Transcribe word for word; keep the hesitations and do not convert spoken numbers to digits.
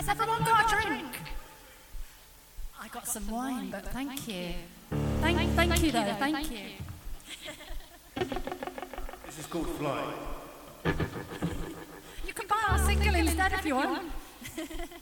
Has everyone got a drink? I got some wine, but thank you. Thank, thank you, though. Thank you. This is called Fly. You can buy our single instead if you want.